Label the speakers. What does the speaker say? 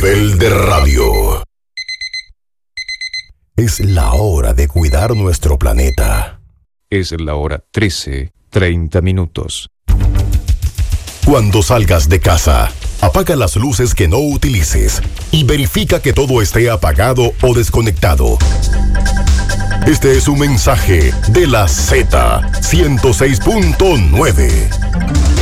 Speaker 1: nivel de radio. Es la hora de cuidar nuestro planeta.
Speaker 2: Es la hora 13:30.
Speaker 1: Cuando salgas de casa, apaga las luces que no utilices y verifica que todo esté apagado o desconectado. Este es un mensaje de la Z 106.9.